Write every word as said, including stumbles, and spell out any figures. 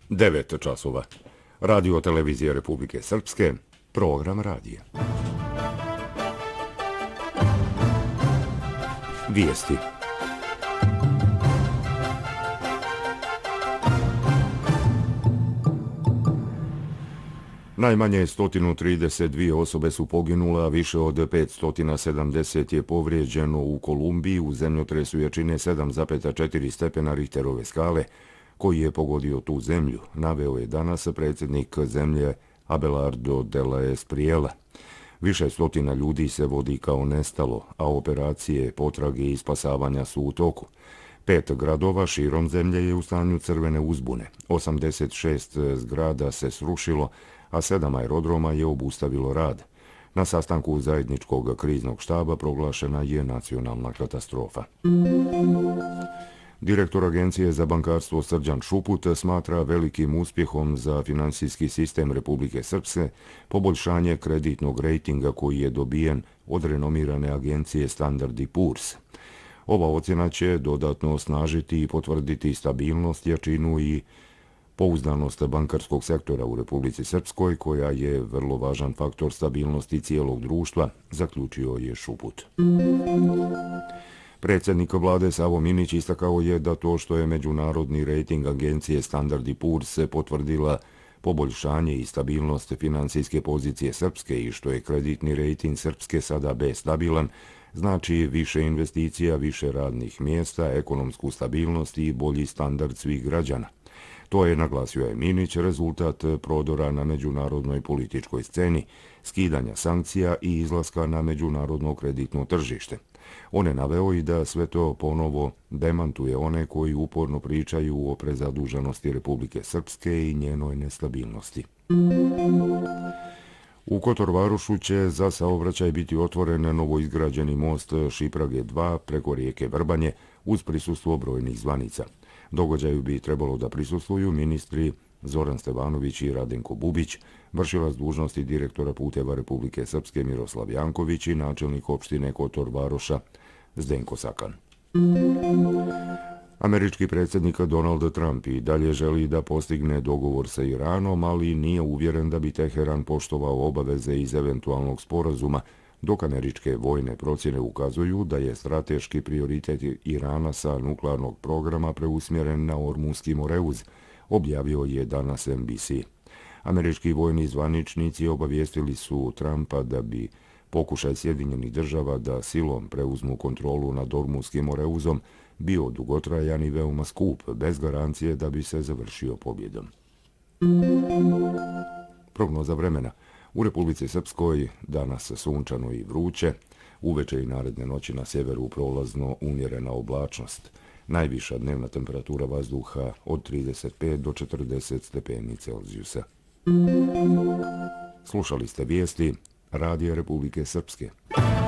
devet časova. Radio televizije Republike Srpske, program radija. Vijesti. Najmanje sto trideset dvije osobe su poginule, a više od petsto sedamdeset je povrijeđeno u Kolumbiji u zemljotresu jačine sedam zarez četiri stepena Richterove skale, koji je pogodio tu zemlju, naveo je danas predsjednik zemlje Abelardo de la Espriella. Više stotina ljudi se vodi kao nestalo, a operacije potrage i spasavanja su u toku. Pet gradova širom zemlje je u stanju crvene uzbune, osamdeset šest zgrada se srušilo, a sedam aerodroma je obustavilo rad. Na sastanku zajedničkog kriznog štaba proglašena je nacionalna katastrofa. Direktor Agencije za bankarstvo Srđan Šuput smatra velikim uspjehom za finansijski sistem Republike Srpske poboljšanje kreditnog rejtinga koji je dobijen od renomirane agencije Standard and Poor's. Ova ocjena će dodatno osnažiti i potvrditi stabilnost, jačinu i pouzdanost bankarskog sektora u Republici Srpskoj, koja je vrlo važan faktor stabilnosti cijelog društva, zaključio je Šuput. Predsjednik vlade Savo Minić istakao je da to što je međunarodni rejting agencije Standard and Poor's potvrdila poboljšanje i stabilnost finansijske pozicije Srpske i što je kreditni rejting Srpske sada B stabilan, znači više investicija, više radnih mjesta, ekonomsku stabilnost i bolji standard svih građana. To je, naglasio je Minić, rezultat prodora na međunarodnoj političkoj sceni, skidanja sankcija i izlaska na međunarodno kreditno tržište. On je naveo i da sve to ponovo demantuje one koji uporno pričaju o prezaduženosti Republike Srpske i njenoj nestabilnosti. U Kotorvarušu će za saobraćaj biti otvoren novoizgrađeni most Šiprage dva preko rijeke Vrbanje uz prisustvo brojnih zvanica. Događaju bi trebalo da prisustvuju ministri Zoran Stevanović i Radenko Bubić, vršilac dužnosti direktora puteva Republike Srpske Miroslav Janković i načelnik opštine Kotorvaroša Zdenko Sakan. Američki predsjednik Donald Trump i dalje želi da postigne dogovor sa Iranom, ali nije uvjeren da bi Teheran poštovao obaveze iz eventualnog sporazuma, dok američke vojne procjene ukazuju da je strateški prioritet Irana sa nuklearnog programa preusmjeren na Ormunski moreuz, objavio je danas N B C. Američki vojni zvaničnici obavijestili su Trumpa da bi pokušaj Sjedinjenih država da silom preuzmu kontrolu nad Ormunskim moreuzom bio dugotrajan i veoma skup, bez garancije da bi se završio pobjedom. Prognoza vremena. U Republici Srpskoj danas sunčano i vruće, uveče i naredne noći na sjeveru prolazno umjerena oblačnost. Najviša dnevna temperatura vazduha od trideset pet do četrdeset stepeni Celzijusa. Slušali ste vijesti Radija Republike Srpske.